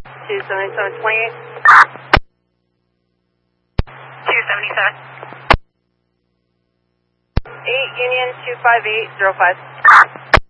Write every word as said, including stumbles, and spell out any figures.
two seventy-seven twenty-eight. two seventy-seven. eight Union two five eight zero five.